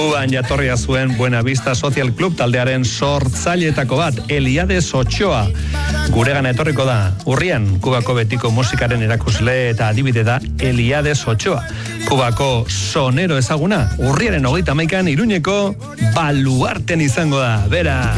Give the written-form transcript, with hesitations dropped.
Kuban jatorria zuen Buena Vista Social Club taldearen sortzaileetako bat, Eliades Ochoa. Guregan etorriko da, urrian, Kubako betiko musikaren erakusle eta adibide da Eliades Ochoa. Kubako sonero ezaguna, urriaren 31 Iruñeko Baluarten izango da, bera.